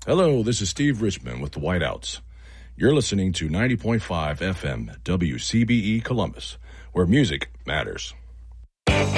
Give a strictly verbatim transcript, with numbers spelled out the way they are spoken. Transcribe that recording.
Hello, this is Steve Richmond with the Whiteouts. You're listening to ninety point five F M W C B E Columbus, where music matters.